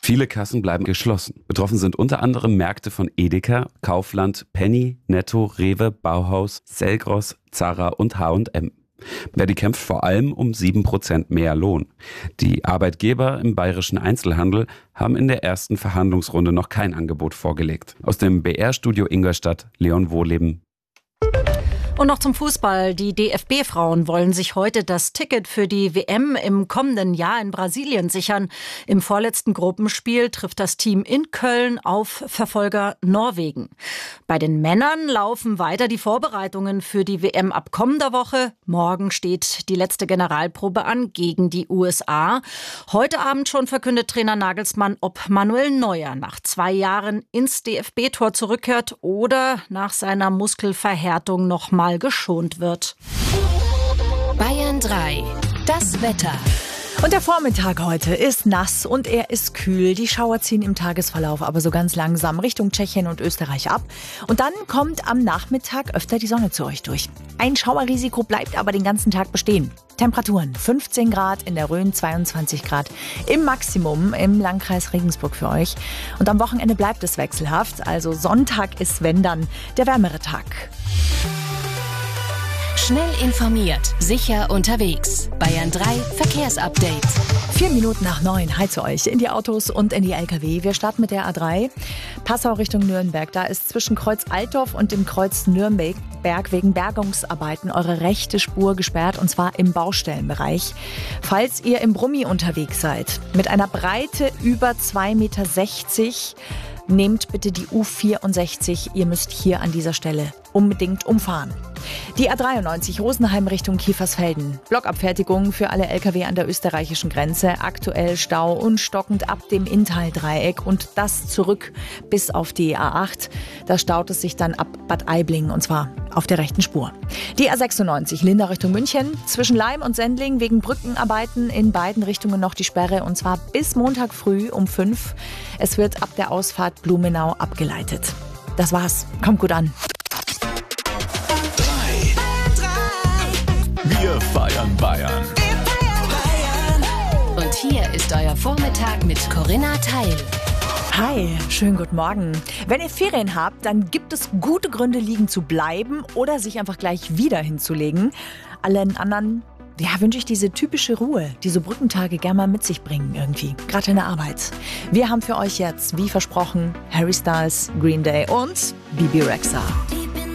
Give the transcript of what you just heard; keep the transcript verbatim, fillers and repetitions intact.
Viele Kassen bleiben geschlossen. Betroffen sind unter anderem Märkte von Edeka, Kaufland, Penny, Netto, Rewe, Bauhaus, Selgros, Zara und H und M. Verdi kämpft vor allem um sieben Prozent mehr Lohn. Die Arbeitgeber im bayerischen Einzelhandel haben in der ersten Verhandlungsrunde noch kein Angebot vorgelegt. Aus dem B R-Studio Ingolstadt, Leon Wohleben. Und noch zum Fußball. Die D F B-Frauen wollen sich heute das Ticket für die W M im kommenden Jahr in Brasilien sichern. Im vorletzten Gruppenspiel trifft das Team in Köln auf Verfolger Norwegen. Bei den Männern laufen weiter die Vorbereitungen für die W M ab kommender Woche. Morgen steht die letzte Generalprobe an gegen die U S A. Heute Abend schon verkündet Trainer Nagelsmann, ob Manuel Neuer nach zwei Jahren ins D F B-Tor zurückkehrt oder nach seiner Muskelverhärtung noch mal geschont wird. Bayern drei. Das Wetter. Und der Vormittag heute ist nass und er ist kühl. Die Schauer ziehen im Tagesverlauf aber so ganz langsam Richtung Tschechien und Österreich ab. Und dann kommt am Nachmittag öfter die Sonne zu euch durch. Ein Schauerrisiko bleibt aber den ganzen Tag bestehen. Temperaturen fünfzehn Grad, in der Rhön zweiundzwanzig Grad im Maximum im Landkreis Regensburg für euch. Und am Wochenende bleibt es wechselhaft. Also Sonntag ist, wenn dann, der wärmere Tag. Schnell informiert, sicher unterwegs. Bayern drei Verkehrsupdate. Vier Minuten nach neun. Hi zu euch in die Autos und in die L K W. Wir starten mit der A drei. Passau Richtung Nürnberg. Da ist zwischen Kreuz Altdorf und dem Kreuz Nürnberg wegen Bergungsarbeiten eure rechte Spur gesperrt, und zwar im Baustellenbereich. Falls ihr im Brummi unterwegs seid, mit einer Breite über zwei Meter sechzig, nehmt bitte die U vierundsechzig. Ihr müsst hier an dieser Stelle unbedingt umfahren. Die A dreiundneunzig Rosenheim Richtung Kiefersfelden. Blockabfertigung für alle L K W an der österreichischen Grenze. Aktuell Stau und stockend ab dem Inntal-Dreieck und das zurück bis auf die A acht. Da staut es sich dann ab Bad Aibling, und zwar auf der rechten Spur. Die A sechsundneunzig Linda Richtung München. Zwischen Laim und Sendling wegen Brückenarbeiten in beiden Richtungen noch die Sperre, und zwar bis Montag früh um fünf. Es wird ab der Ausfahrt Blumenau abgeleitet. Das war's. Kommt gut an. Wir feiern Bayern. Und hier ist euer Vormittag mit Corinna Teil. Hi, schönen guten Morgen. Wenn ihr Ferien habt, dann gibt es gute Gründe, liegen zu bleiben oder sich einfach gleich wieder hinzulegen. Allen anderen, ja, wünsche ich diese typische Ruhe, die so Brückentage gerne mal mit sich bringen irgendwie, gerade in der Arbeit. Wir haben für euch jetzt, wie versprochen, Harry Styles, Green Day und Bibi Rexha.